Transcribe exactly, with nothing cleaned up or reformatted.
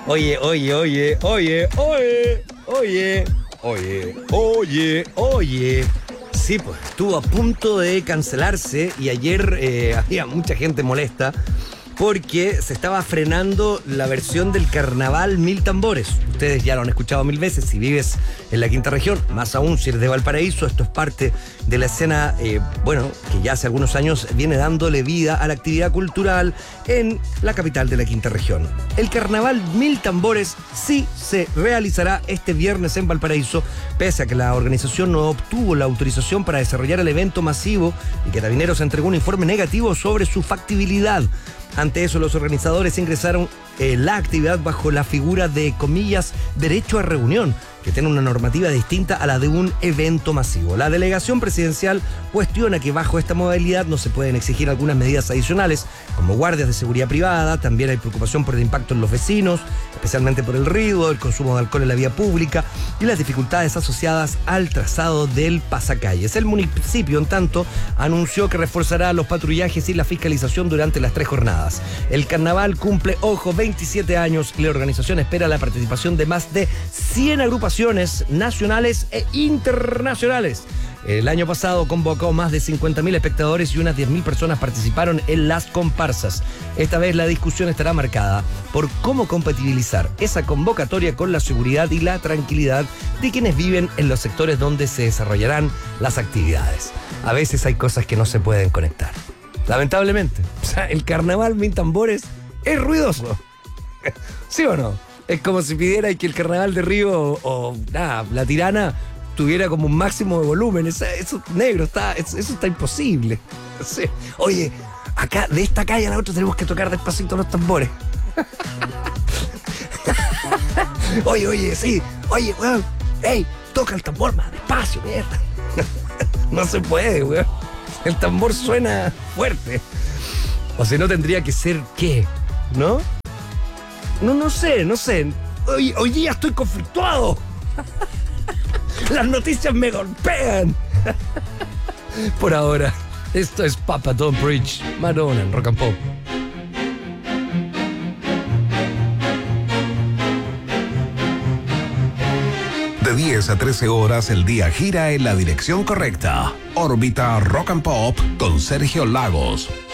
Oye, oye, oye, oye, oye, oye, oye, oye, oye. Sí, pues estuvo a punto de cancelarse y ayer eh, había mucha gente molesta porque se estaba frenando la versión del Carnaval Mil Tambores. Ustedes ya lo han escuchado mil veces si vives en la quinta región, más aún si eres de Valparaíso. Esto es parte de la escena, eh, bueno, que ya hace algunos años viene dándole vida a la actividad cultural en la capital de la quinta región. El Carnaval Mil Tambores sí se realizará este viernes en Valparaíso, pese a que la organización no obtuvo la autorización para desarrollar el evento masivo y que Carabineros entregó un informe negativo sobre su factibilidad. Ante eso, los organizadores ingresaron eh, la actividad bajo la figura de, comillas, derecho a reunión, que tiene una normativa distinta a la de un evento masivo. La delegación presidencial cuestiona que bajo esta modalidad no se pueden exigir algunas medidas adicionales, como guardias de seguridad privada. También hay preocupación por el impacto en los vecinos, especialmente por el ruido, el consumo de alcohol en la vía pública y las dificultades asociadas al trazado del pasacalles. El municipio, en tanto, anunció que reforzará los patrullajes y la fiscalización durante las tres jornadas. El carnaval cumple, ojo, veintisiete años y la organización espera la participación de más de cien agrupaciones nacionales e internacionales. El año pasado convocó más de cincuenta mil espectadores y unas diez mil personas participaron en las comparsas. Esta vez la discusión estará marcada por cómo compatibilizar esa convocatoria con la seguridad y la tranquilidad de quienes viven en los sectores donde se desarrollarán las actividades. A veces hay cosas que no se pueden conectar, lamentablemente. O sea, el Carnaval Mil Tambores es ruidoso. ¿Sí o no? Es como si pidiera que el Carnaval de Río o, o nada, La Tirana tuviera como un máximo de volumen. Eso, eso negro, está, eso, eso está imposible. Sí. Oye, acá, de esta calle a la otra tenemos que tocar despacito los tambores. Oye, oye, sí. Oye, weón. Ey, toca el tambor más despacio, mierda. No se puede, weón. El tambor suena fuerte. O sea, no tendría que ser qué, ¿no? No, no sé, no sé. Hoy, hoy día estoy conflictuado. Las noticias me golpean. Por ahora, esto es Papa Don't Preach, Madonna en Rock and Pop. De diez a trece horas el día gira en la dirección correcta. Órbita Rock and Pop con Sergio Lagos.